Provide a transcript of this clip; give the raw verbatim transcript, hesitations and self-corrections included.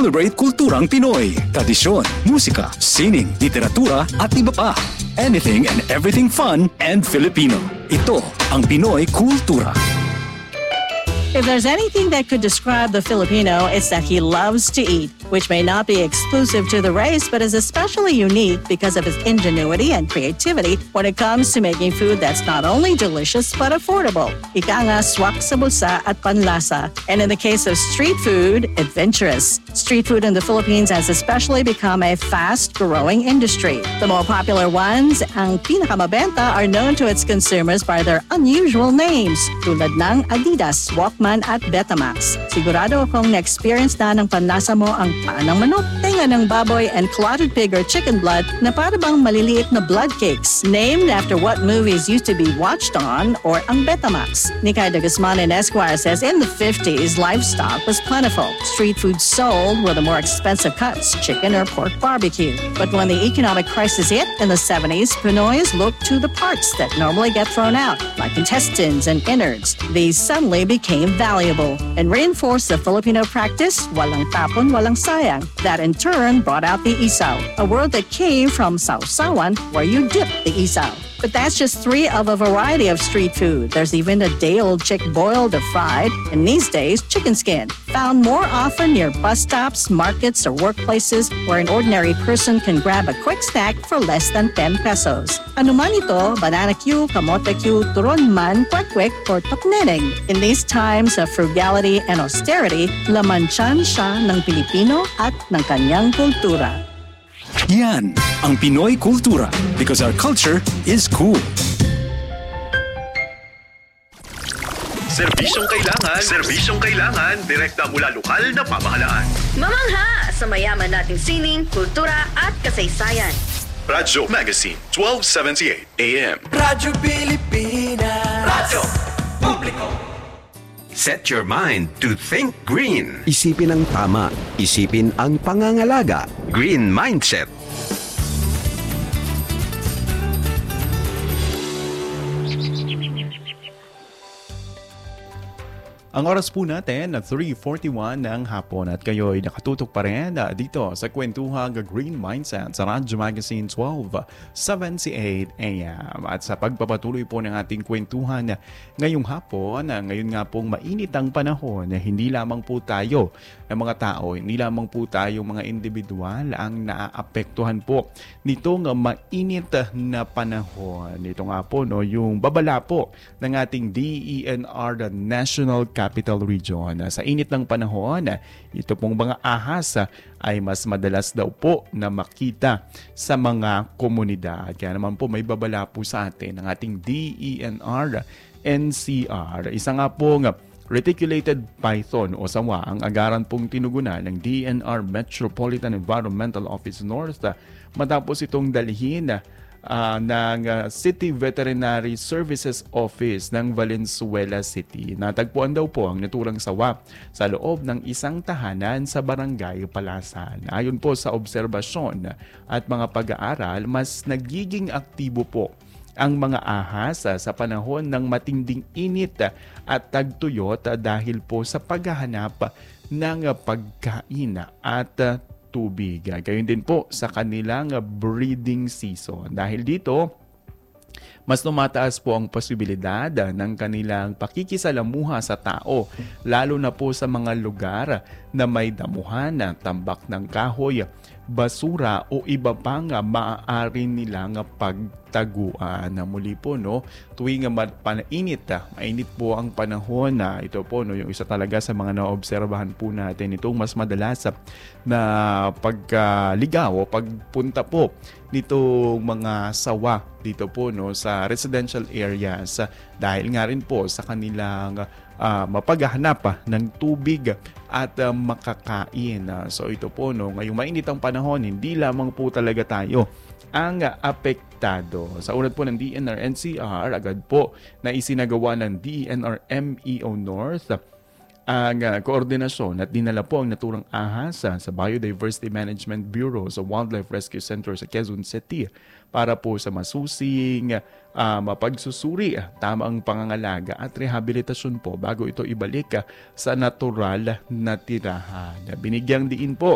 celebrate kulturang Pinoy, tradisyon, musika, sining, literatura at iba pa. Anything and everything fun and Filipino. Ito ang Pinoy Kultura. If there's anything that could describe the Filipino, it's that he loves to eat, which may not be exclusive to the race, but is especially unique because of his ingenuity and creativity when it comes to making food that's not only delicious but affordable. Ika nga, swak sa bulsa at panlasa. And in the case of street food, adventurous. Street food in the Philippines has especially become a fast-growing industry. The more popular ones, ang pinakamabenta, are known to its consumers by their unusual names, tulad ng Adidas, Walkman at Betamax. Sigurado akong na-experience na ng panlasa mo ang paa ng manok, tenga ng baboy, and clotted pig or chicken blood na para bang maliliit na blood cakes, named after what movies used to be watched on, or ang Betamax. Nikay de Guzman in Esquire says in the fifties, livestock was plentiful. Street food sold were the more expensive cuts, chicken or pork barbecue. But when the economic crisis hit in the seventies, Pinoys looked to the parts that normally get thrown out, like intestines and innards. These suddenly became valuable and reinforced the Filipino practice, walang tapon, walang sayang. That in turn brought out the isaw, a word that came from sausawan, where you dip the isaw. But that's just three of a variety of street food. There's even a day-old chick boiled or fried, and these days, chicken skin, found more often near bus stops, markets, or workplaces where an ordinary person can grab a quick snack for less than ten pesos. Ano man ito, banana Q, kamote Q, turon man, kwek-kwek, or tokneneng. In these times of frugality and austerity, laman tiyan siya ng Pilipino at ng kanyang kultura. Yan ang Pinoy Kultura, because our culture is cool. Serbisyong kailangan, serbisyong kailangan, direkta mula lokal na pamahalaan. Mamangha sa mayaman nating sining, kultura at kasaysayan. Radyo Magazine, twelve seventy-eight A M. Radyo Pilipinas. Radyo Publiko. Set your mind to think green. Isipin ang tama. Isipin ang pangangalaga. Green Mindset. Ang oras po natin na three forty-one ng hapon at kayo'y nakatutok pa rin uh, dito sa kwentuhang Green Mindset sa Radyo Magazine twelve seventy-eight A M. At sa pagpapatuloy po ng ating kwentuhan ngayong hapon, uh, ngayon nga pong mainit ang panahon, uh, hindi lamang po tayo ng mga tao, hindi lamang po tayo mga individual ang naaapektuhan po nitong uh, mainit na panahon. Ito nga po, no, yung babala po ng ating D E N R, the National Capital Region. Sa init ng panahon, ito pong mga ahas ay mas madalas daw po na makita sa mga komunidad. Kaya naman po may babala po sa atin ang ating D E N R N C R. Isa nga pong reticulated python o sawa ang agaran pong tinugunan ng D E N R Metropolitan Environmental Office North matapos itong dalhin Uh, ng uh, City Veterinary Services Office ng Valenzuela City. Natagpuan daw po ang naturang sawa sa loob ng isang tahanan sa Barangay Palasan. Ayon po sa obserbasyon at mga pag-aaral, mas nagiging aktibo po ang mga ahas sa panahon ng matinding init at tagtuyot dahil po sa paghahanap ng pagkain at tubig. Gayon din po sa kanilang breeding season. Dahil dito, mas tumataas po ang posibilidad ng kanilang pakikisalamuha sa tao, lalo na po sa mga lugar na may damuhan, tambak ng kahoy, basura o iba pang maaari nilang pagtaguan. Na muli po, no, tuwing panainit, mainit po ang panahon na ito po, no, yung isa talaga sa mga naobserbahan po natin itong mas madalas na pagkaligaw o pagpunta po nitong mga sawa dito po, no, sa residential areas dahil nga rin po sa kanilang uh, mapaghahanap ng tubig at uh, makakain. Uh, so ito po, no, ngayong mainit ang panahon, hindi lamang po talaga tayo ang uh, apektado. Sa unad po ng D E N R N C R, agad po na isinagawa ng D E N R M E O North ang uh, koordinasyon at dinala po ang naturang ahas uh, sa Biodiversity Management Bureau sa Wildlife Rescue Center sa Quezon City para po sa masusing uh, mapagsusuri, uh, tamang pangangalaga at rehabilitasyon po bago ito ibalik uh, sa natural na tirahan. Binigyang diin po